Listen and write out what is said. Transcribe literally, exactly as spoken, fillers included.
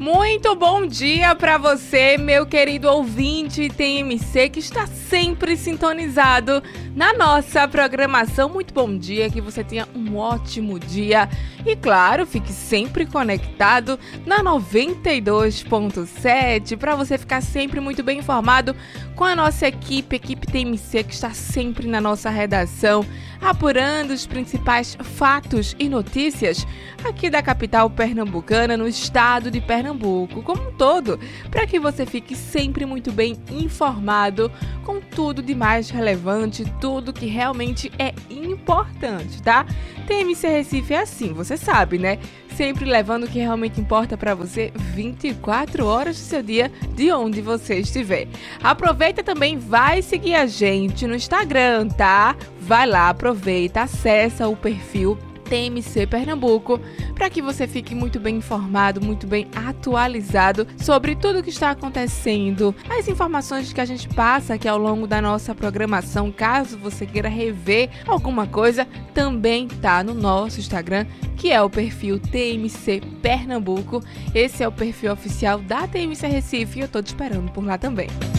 Muito bom dia para você, meu querido ouvinte T M C, que está sempre sintonizado na nossa programação. Muito bom dia, que você tenha um ótimo dia. E claro, fique sempre conectado na noventa e dois ponto sete para você ficar sempre muito bem informado com a nossa equipe, equipe T M C, que está sempre na nossa redação, apurando os principais fatos e notícias aqui da capital pernambucana, no estado de Pernambuco como um todo, para que você fique sempre muito bem informado com tudo de mais relevante, tudo que realmente é importante, tá? T M C Recife é assim, você sabe, né? Sempre levando o que realmente importa para você vinte e quatro horas do seu dia, de onde você estiver. Aproveita também, vai seguir a gente no Instagram, tá? Vai lá, aproveita, acessa o perfil T M C Pernambuco, para que você fique muito bem informado, muito bem atualizado sobre tudo o que está acontecendo. As informações que a gente passa aqui ao longo da nossa programação, caso você queira rever alguma coisa, também tá no nosso Instagram, que é o perfil T M C Pernambuco. Esse é o perfil oficial da T M C Recife e eu tô te esperando por lá também.